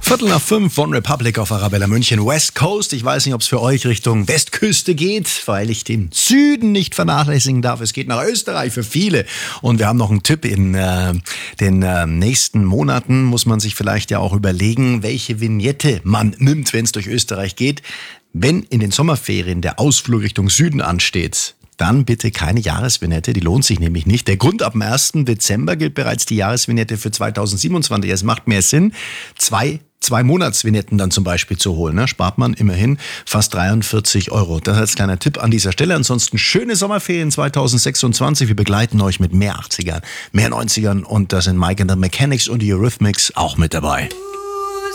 4:45 von Republic of Arabella München, West Coast. Ich weiß nicht, ob es für euch Richtung Westküste geht, weil ich den Süden nicht vernachlässigen darf. Es geht nach Österreich für viele. Und wir haben noch einen Tipp. In den nächsten Monaten muss man sich vielleicht ja auch überlegen, welche Vignette man nimmt, wenn es durch Österreich geht. Wenn in den Sommerferien der Ausflug Richtung Süden ansteht, dann bitte keine Jahresvignette, die lohnt sich nämlich nicht. Der Grund, ab dem 1. Dezember gilt bereits die Jahresvignette für 2027. Es macht mehr Sinn, zwei Monatsvignetten dann zum Beispiel zu holen. Ne? Spart man immerhin fast 43 Euro. Das als kleiner Tipp an dieser Stelle. Ansonsten schöne Sommerferien 2026. Wir begleiten euch mit mehr 80ern, mehr 90ern und da sind Mike and the Mechanics und die Eurythmics auch mit dabei.